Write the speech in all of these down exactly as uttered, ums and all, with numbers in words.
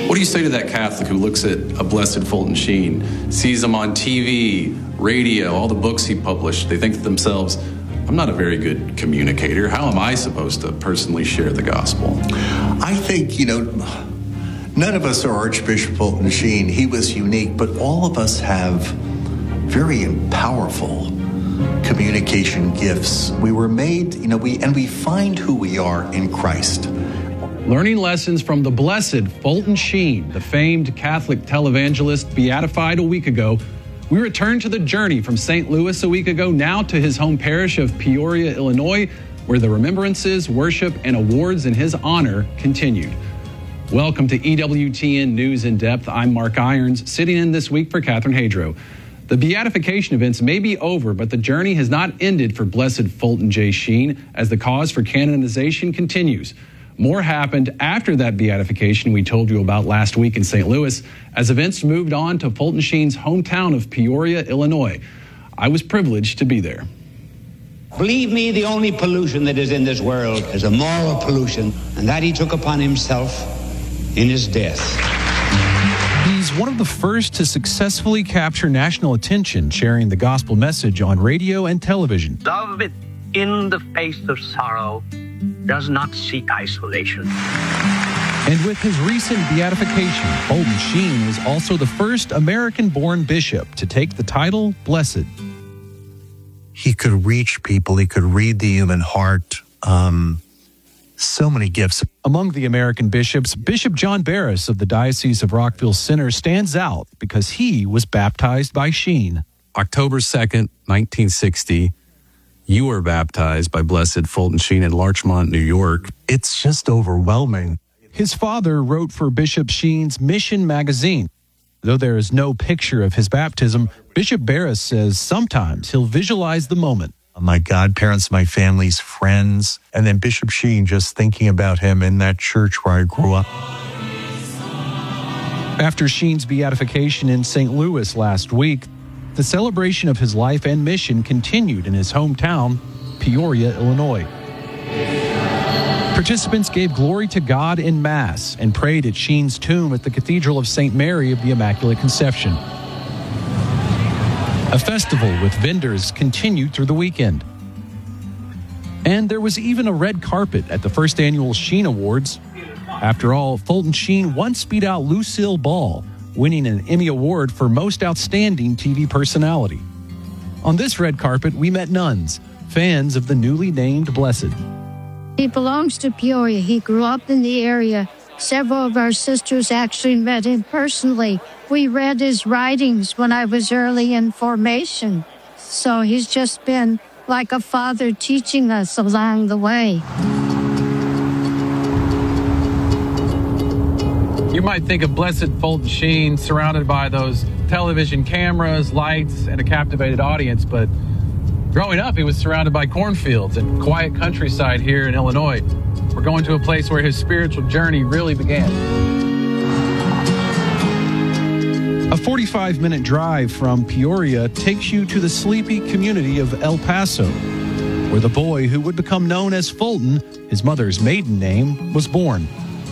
What do you say to that Catholic who looks at a Blessed Fulton Sheen, sees him on T V, radio, all the books he published? They think to themselves, I'm not a very good communicator. How am I supposed to personally share the gospel? I think, you know, none of us are Archbishop Fulton Sheen. He was unique, but all of us have very powerful communication gifts. We were made, you know, we and we find who we are in Christ. Learning lessons from the Blessed Fulton Sheen, the famed Catholic televangelist beatified a week ago. We returned to the journey from Saint Louis a week ago, now to his home parish of Peoria, Illinois, where the remembrances, worship, and awards in his honor continued. Welcome to E W T N News in Depth. I'm Mark Irons, sitting in this week for Catherine Hadro. The beatification events may be over, but the journey has not ended for Blessed Fulton J. Sheen as the cause for canonization continues. More happened after that beatification we told you about last week in Saint Louis, as events moved on to Fulton Sheen's hometown of Peoria, Illinois. I was privileged to be there. Believe me, the only pollution that is in this world is a moral pollution, and that he took upon himself in his death. He's one of the first to successfully capture national attention, sharing the gospel message on radio and television. Love in the face of sorrow does not seek isolation. And with his recent beatification, Fulton Sheen was also the first American-born bishop to take the title Blessed. He could reach people. He could read the human heart. Um, so many gifts. Among the American bishops, Bishop John Barris of the Diocese of Rockville Center stands out because he was baptized by Sheen. October second, nineteen sixty, you were baptized by Blessed Fulton Sheen in Larchmont, New York. It's just overwhelming. His father wrote for Bishop Sheen's Mission magazine. Though there is no picture of his baptism, Bishop Barris says sometimes he'll visualize the moment. My godparents, my family's friends, and then Bishop Sheen, just thinking about him in that church where I grew up. After Sheen's beatification in Saint Louis last week, the celebration of his life and mission continued in his hometown, Peoria, Illinois. Participants gave glory to God in Mass and prayed at Sheen's tomb at the Cathedral of Saint Mary of the Immaculate Conception. A festival with vendors continued through the weekend. And there was even a red carpet at the first annual Sheen Awards. After all, Fulton Sheen once beat out Lucille Ball, winning an Emmy Award for Most Outstanding T V Personality. On this red carpet, we met nuns, fans of the newly named Blessed. He belongs to Peoria. He grew up in the area. Several of our sisters actually met him personally. We read his writings when I was early in formation. So he's just been like a father teaching us along the way. You might think of Blessed Fulton Sheen surrounded by those television cameras, lights, and a captivated audience, but growing up, he was surrounded by cornfields and quiet countryside here in Illinois. We're going to a place where his spiritual journey really began. A forty-five minute drive from Peoria takes you to the sleepy community of El Paso, where the boy who would become known as Fulton, his mother's maiden name, was born.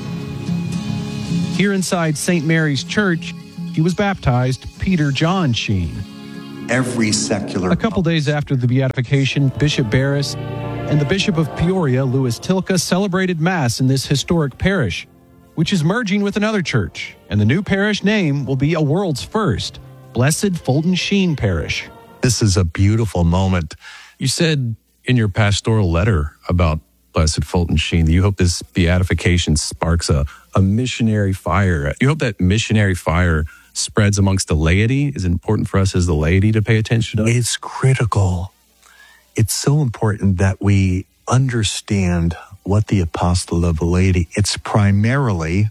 Here inside Saint Mary's Church, he was baptized Peter John Sheen. Every secular... A couple days after the beatification, Bishop Barris and the Bishop of Peoria, Louis Tilka, celebrated Mass in this historic parish, which is merging with another church, and the new parish name will be a world's first, Blessed Fulton Sheen Parish. This is a beautiful moment. You said in your pastoral letter about Blessed Fulton Sheen that you hope this beatification sparks a, a missionary fire. You hope that missionary fire spreads amongst the laity. Is it important for us as the laity to pay attention to it? It's critical. It's so important that we understand what the apostolate of the laity. It's primarily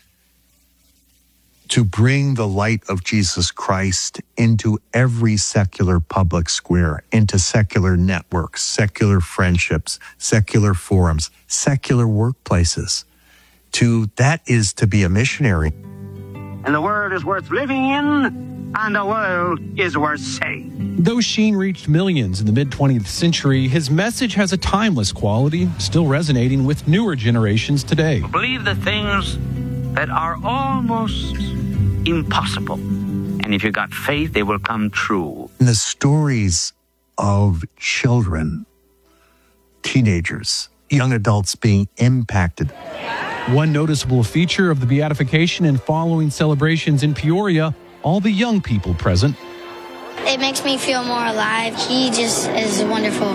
to bring the light of Jesus Christ into every secular public square, into secular networks, secular friendships, secular forums, secular workplaces. To that is to be a missionary. And the world is worth living in, and the world is worth saving. Though Sheen reached millions in the mid-twentieth century, his message has a timeless quality, still resonating with newer generations today. Believe the things that are almost impossible. And if you got faith, they will come true. The stories of children, teenagers, young adults being impacted. One noticeable feature of the beatification and following celebrations in Peoria, all the young people present. It makes me feel more alive. He just is wonderful.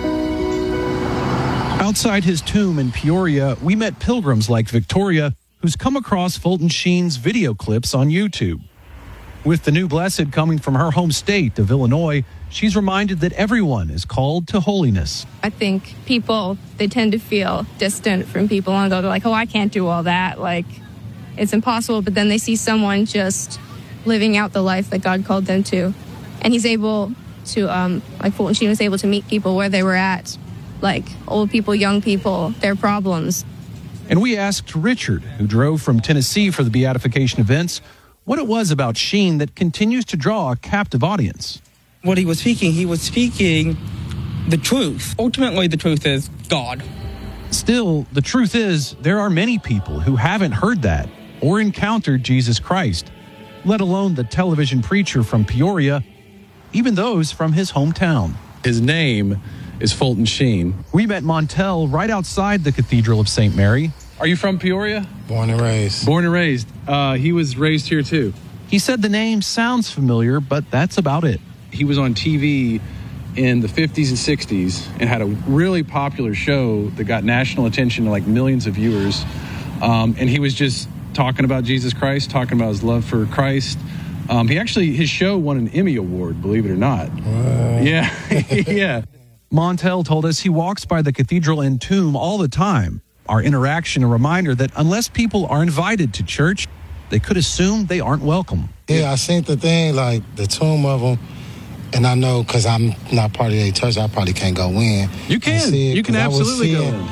Outside his tomb in Peoria, we met pilgrims like Victoria, who's come across Fulton Sheen's video clips on YouTube. With the new blessed coming from her home state of Illinois, she's reminded that everyone is called to holiness. I think people, they tend to feel distant from people and go, they're like, oh, I can't do all that. Like, it's impossible. But then they see someone just living out the life that God called them to. And he's able to, um, like Fulton Sheen was able to meet people where they were at, like old people, young people, their problems. And we asked Richard, who drove from Tennessee for the beatification events, what it was about Sheen that continues to draw a captive audience. What he was speaking, he was speaking the truth. Ultimately, the truth is God. Still, the truth is there are many people who haven't heard that or encountered Jesus Christ, let alone the television preacher from Peoria, even those from his hometown. His name is Fulton Sheen. We met Montel right outside the Cathedral of Saint Mary. Are you from Peoria? Born and raised. Born and raised. Uh, he was raised here too. He said the name sounds familiar, but that's about it. He was on T V in the fifties and sixties and had a really popular show that got national attention to like millions of viewers. Um, and he was just talking about Jesus Christ, talking about his love for Christ. Um, he actually, his show won an Emmy Award, believe it or not. What? Yeah, yeah. Montel told us he walks by the cathedral and tomb all the time. Our interaction, a reminder that unless people are invited to church, they could assume they aren't welcome. Yeah, I seen the thing, like the tomb of them, and I know because I'm not part of the church, I probably can't go in. You can. You can absolutely go in.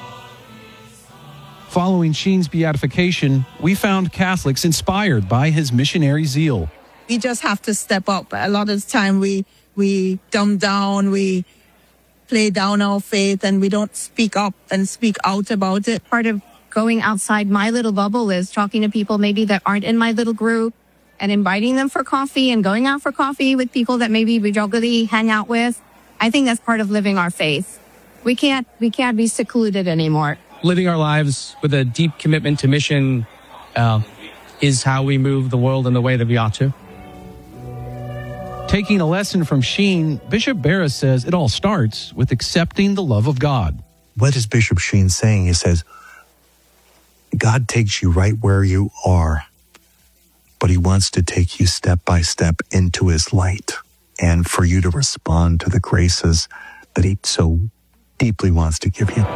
Following Sheen's beatification, we found Catholics inspired by his missionary zeal. We just have to step up. A lot of the time we, we dumb down, we play down our faith, and we don't speak up and speak out about it. Part of going outside my little bubble is talking to people maybe that aren't in my little group and inviting them for coffee and going out for coffee with people that maybe we regularly hang out with. I think that's part of living our faith. We can't, we can't be secluded anymore. Living our lives with a deep commitment to mission uh, is how we move the world in the way that we ought to. Taking a lesson from Sheen, Bishop Barra says it all starts with accepting the love of God. What is Bishop Sheen saying? He says, God takes you right where you are, but he wants to take you step by step into his light and for you to respond to the graces that he so deeply wants to give you.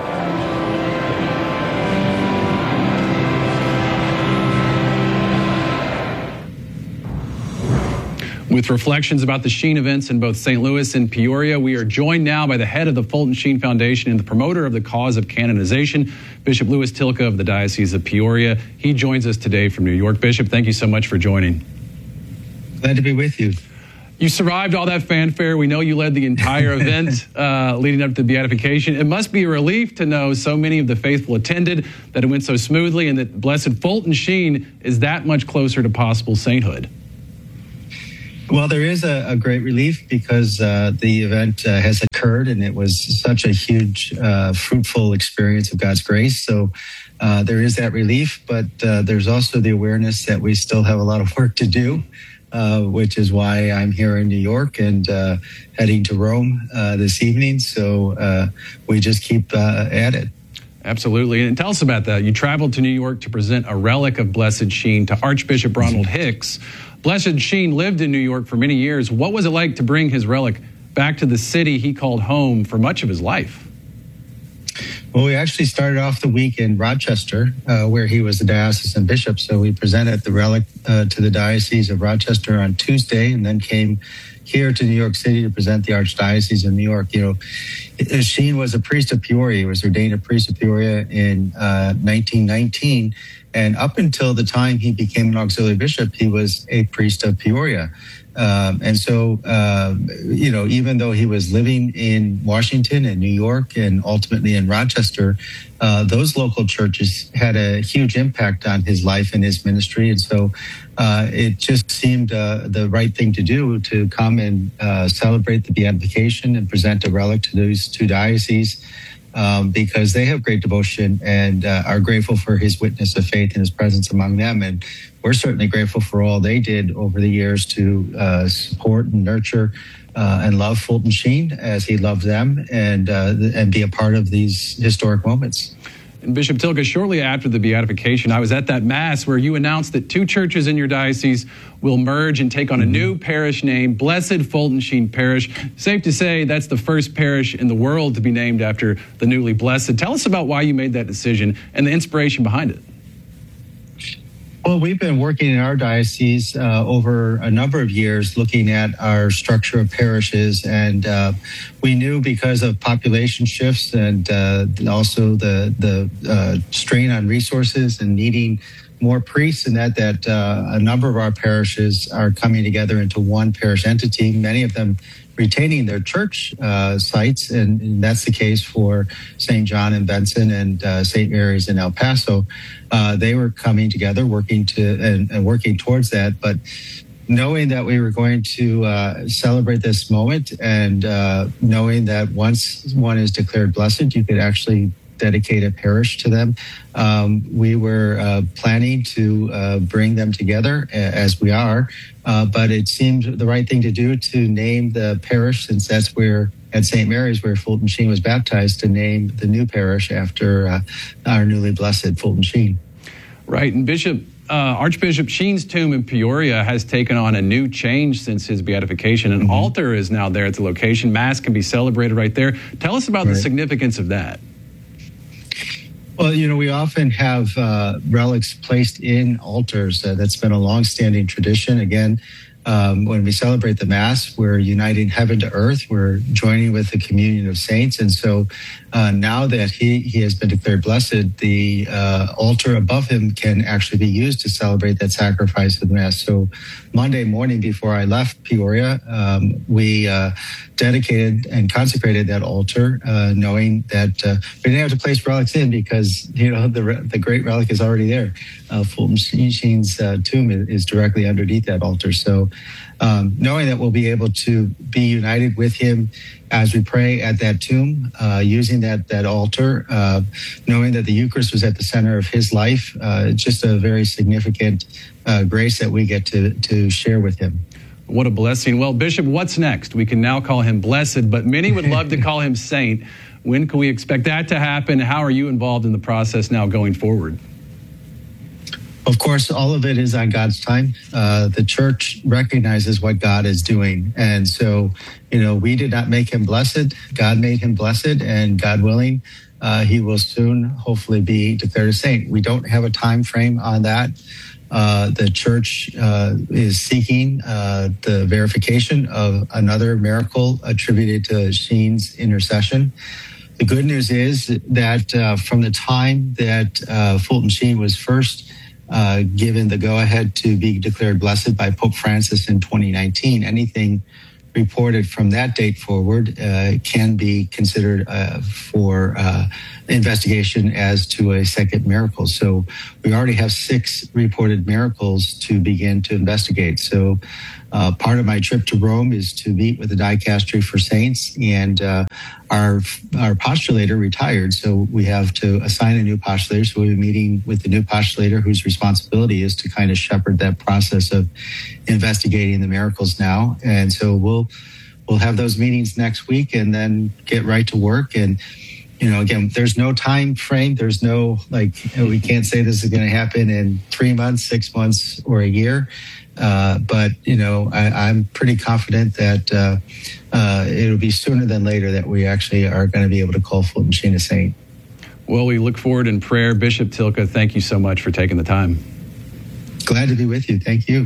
With reflections about the Sheen events in both Saint Louis and Peoria, we are joined now by the head of the Fulton Sheen Foundation and the promoter of the cause of canonization, Bishop Louis Tilka of the Diocese of Peoria. He joins us today from New York. Bishop, thank you so much for joining. Glad to be with you. You survived all that fanfare. We know you led the entire event uh, leading up to the beatification. It must be a relief to know so many of the faithful attended, that it went so smoothly, and that Blessed Fulton Sheen is that much closer to possible sainthood. Well, there is a, a great relief because uh, the event uh, has occurred, and it was such a huge, uh, fruitful experience of God's grace. So uh, there is that relief, but uh, there's also the awareness that we still have a lot of work to do, uh, which is why I'm here in New York and uh, heading to Rome uh, this evening. So uh, we just keep uh, at it. Absolutely. And tell us about that. You traveled to New York to present a relic of Blessed Sheen to Archbishop Ronald Hicks. Blessed Sheen lived in New York for many years. What was it like to bring his relic back to the city he called home for much of his life? Well, we actually started off the week in Rochester, uh, where he was the diocesan bishop. So we presented the relic uh, to the Diocese of Rochester on Tuesday, and then came here to New York City to present the Archdiocese of New York. You know, Sheen was a priest of Peoria. He was ordained a priest of Peoria in uh, nineteen nineteen. And up until the time he became an auxiliary bishop, he was a priest of Peoria. Um, and so, uh, you know, even though he was living in Washington and New York and ultimately in Rochester, uh, those local churches had a huge impact on his life and his ministry. And so uh, it just seemed uh, the right thing to do to come and uh, celebrate the beatification and present a relic to those two dioceses. Um, because they have great devotion and uh, are grateful for his witness of faith and his presence among them. And we're certainly grateful for all they did over the years to uh, support and nurture uh, and love Fulton Sheen as he loved them and uh, and be a part of these historic moments. And Bishop Tylka, shortly after the beatification, I was at that Mass where you announced that two churches in your diocese will merge and take on a new parish name, Blessed Fulton Sheen Parish. Safe to say that's the first parish in the world to be named after the newly blessed. Tell us about why you made that decision and the inspiration behind it. Well, we've been working in our diocese uh, over a number of years looking at our structure of parishes. And uh, we knew because of population shifts and uh, also the, the uh, strain on resources and needing more priests, and that, that uh, a number of our parishes are coming together into one parish entity, many of them retaining their church uh, sites, and, and that's the case for Saint John in Benson and uh, Saint Mary's in El Paso. Uh, they were coming together, working to and, and working towards that. But knowing that we were going to uh, celebrate this moment, and uh, knowing that once one is declared blessed, you could actually dedicate a parish to them. Um, we were uh, planning to uh, bring them together as we are, uh, but it seemed the right thing to do to name the parish, since that's where at Saint Mary's where Fulton Sheen was baptized, to name the new parish after uh, our newly blessed Fulton Sheen. Right, and Bishop uh, Archbishop Sheen's tomb in Peoria has taken on a new change since his beatification. An mm-hmm. altar is now there at the location. Mass can be celebrated right there. Tell us about right. the significance of that. Well, you know, we often have uh, relics placed in altars. Uh, that's been a long-standing tradition. Again, um, when we celebrate the Mass, we're uniting heaven to earth. We're joining with the communion of saints. And so uh, now that he, he has been declared blessed, the uh, altar above him can actually be used to celebrate that sacrifice of the Mass. So Monday morning before I left Peoria, um, we uh, dedicated and consecrated that altar, uh, knowing that uh, we didn't have to place relics in because, you know, the the great relic is already there. Uh, Fulton Sheen's uh, tomb is, is directly underneath that altar. So um, knowing that we'll be able to be united with him as we pray at that tomb, uh, using that that altar, uh, knowing that the Eucharist was at the center of his life, uh, just a very significant uh, grace that we get to to share with him. What a blessing. Well, Bishop, what's next? We can now call him blessed, but many would love to call him saint. When can we expect that to happen? How are you involved in the process now going forward? Of course, all of it is on God's time. Uh, the church recognizes what God is doing. And so, you know, we did not make him blessed. God made him blessed, and God willing, uh, he will soon hopefully be declared a saint. We don't have a time frame on that. Uh, the church uh, is seeking uh, the verification of another miracle attributed to Sheen's intercession. The good news is that uh, from the time that uh, Fulton Sheen was first uh, given the go-ahead to be declared blessed by Pope Francis in twenty nineteen, anything reported from that date forward uh, can be considered uh, for uh, investigation as to a second miracle. So we already have six reported miracles to begin to investigate. So uh, part of my trip to Rome is to meet with the Dicastery for Saints, and uh, our our postulator retired, so we have to assign a new postulator. So we'll be meeting with the new postulator, whose responsibility is to kind of shepherd that process of investigating the miracles now. And so we'll we'll have those meetings next week, and then get right to work. And you know, again, there's no time frame. There's no, like, you know, we can't say this is going to happen in three months, six months, or a year. Uh, but, you know, I, I'm pretty confident that uh, uh, it'll be sooner than later that we actually are going to be able to call Fulton Sheen a saint. Well, we look forward in prayer. Bishop Tylka, thank you so much for taking the time. Glad to be with you. Thank you.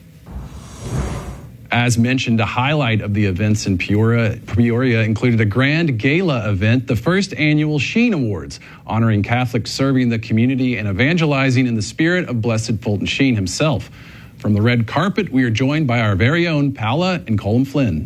As mentioned, a highlight of the events in Peoria, Peoria included a grand gala event, the first annual Sheen Awards, honoring Catholics serving the community and evangelizing in the spirit of Blessed Fulton Sheen himself. From the red carpet, we are joined by our very own Paula and Colin Flynn.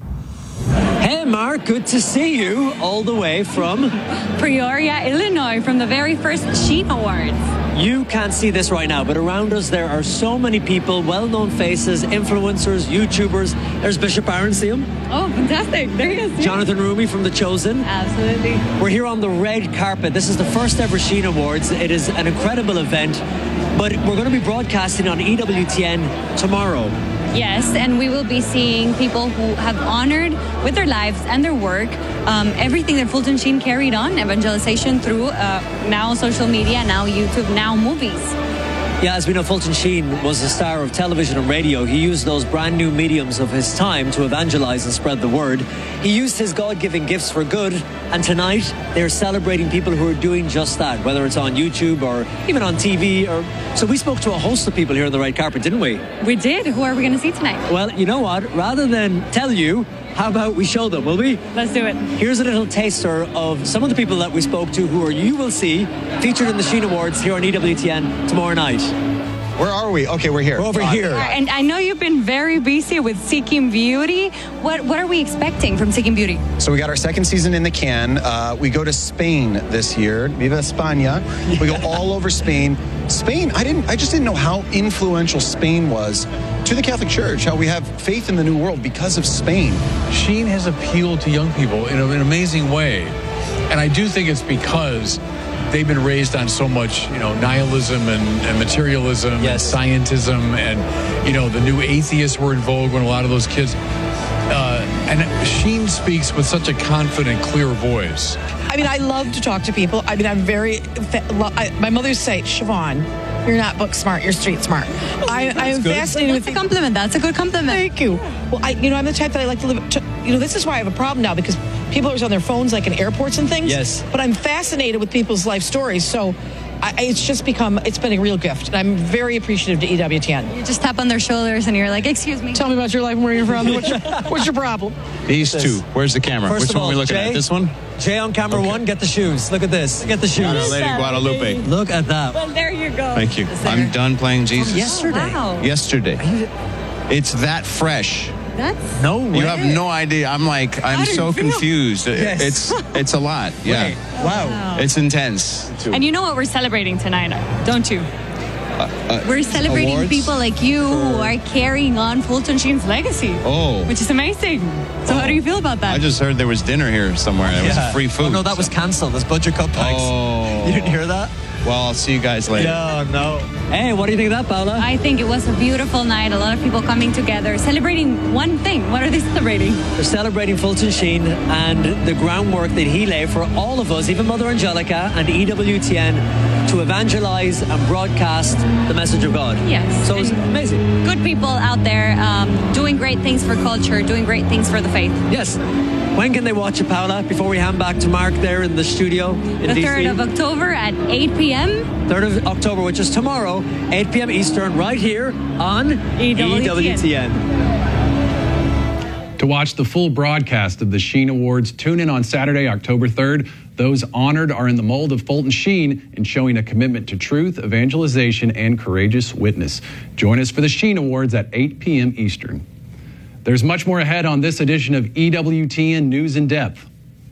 Hey, Mark, good to see you all the way from Peoria, Illinois, from the very first Sheen Awards. You can't see this right now, but around us there are so many people, well-known faces, influencers, YouTubers. There's Bishop Aaron, see him? Oh, fantastic. There he is. Jonathan Rumi from The Chosen. Absolutely. We're here on the red carpet. This is the first ever Sheen Awards. It is an incredible event, but we're going to be broadcasting on E W T N tomorrow. Yes, and we will be seeing people who have honored with their lives and their work um, everything that Fulton Sheen carried on, evangelization through uh, now social media, now YouTube, now movies. Yeah, as we know, Fulton Sheen was a star of television and radio. He used those brand new mediums of his time to evangelize and spread the word. He used his God-given gifts for good, and tonight they're celebrating people who are doing just that, whether it's on YouTube or even on T V. Or so we spoke to a host of people here on the red carpet, didn't we? We did. Who are we going to see tonight? Well, you know what? Rather than tell you, how about we show them, will we? Let's do it. Here's a little taster of some of the people that we spoke to who are you will see featured in the Sheen Awards here on E W T N tomorrow night. Where are we? Okay, we're here. We're over here. And I know you've been very busy with Seeking Beauty. What what are we expecting from Seeking Beauty? So we got our second season in the can. Uh, we go to Spain this year. Viva España. We go all over Spain. Spain, I didn't. I just didn't know how influential Spain was to the Catholic Church, how we have faith in the New World because of Spain. Sheen has appealed to young people in an amazing way. And I do think it's because they've been raised on so much, you know, nihilism and, and materialism yes. and scientism, and, you know, the new atheists were in vogue when a lot of those kids. Uh, and Sheen speaks with such a confident, clear voice. I mean, I love to talk to people. I mean, I'm very. I, my mother used to say, Siobhan, you're not book smart, you're street smart. I, I am good. fascinated That's with a compliment. That's a good compliment. Thank you. Well, I, you know, I'm the type that I like to live. To, you know, this is why I have a problem now, because people are on their phones, like in airports and things. Yes. But I'm fascinated with people's life stories. So I, it's just become. It's been a real gift, and I'm very appreciative to E W T N. You just tap on their shoulders, and you're like, "Excuse me, tell me about your life and where you're from. What's your, what's your problem?" These two. Where's the camera? First Which of one all, are we looking Jay, at? This one? Jay on camera okay. one, get the shoes. Look at this. Get the shoes. Our Lady Guadalupe. Look at that. Well, there you go. Thank you. I'm done playing Jesus. From yesterday. Wow. Yesterday. It's that fresh. That's no way. You have no idea. I'm like, I'm so confused. Yes. It's it's a lot. Yeah. Wait, wow. wow. It's intense. And you know what we're celebrating tonight, don't you? Uh, uh, We're celebrating awards people like you for... who are carrying on Fulton Sheen's legacy. Oh. Which is amazing. So oh. how do you feel about that? I just heard there was dinner here somewhere. There yeah. was free food. Oh, no, that so. was cancelled. There's budget cupcakes. Oh. You didn't hear that? Well, I'll see you guys later. Yeah, no. Hey, what do you think of that, Paula? I think it was a beautiful night. A lot of people coming together, celebrating one thing. What are they celebrating? They're celebrating Fulton Sheen and the groundwork that he laid for all of us, even Mother Angelica and E W T N, to evangelize and broadcast the message of God. Yes. So it was amazing. Good people out there um, doing great things for culture, doing great things for the faith. Yes. When can they watch it, Paula, before we hand back to Mark there in the studio in The D C? third of October at eight p.m. third of October, which is tomorrow, eight p.m. Eastern, right here on E W T N. To watch the full broadcast of the Sheen Awards, tune in on Saturday, October third. Those honored are in the mold of Fulton Sheen in showing a commitment to truth, evangelization, and courageous witness. Join us for the Sheen Awards at eight p.m. Eastern. There's much more ahead on this edition of E W T N News in Depth.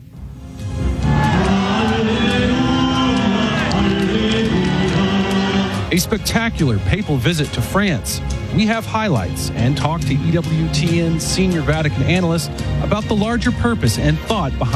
A spectacular papal visit to France. We have highlights and talk to E W T N senior Vatican analyst about the larger purpose and thought behind